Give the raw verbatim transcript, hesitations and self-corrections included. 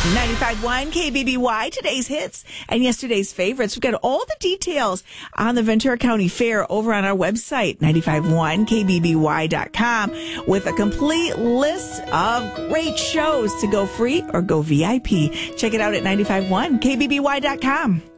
ninety-five point one K B B Y, today's hits and yesterday's favorites. We've got all the details on the Ventura County Fair over on our website, ninety-five point one K B B Y dot com, with a complete list of great shows to go free or go V I P. Check it out at ninety-five point one K B B Y dot com.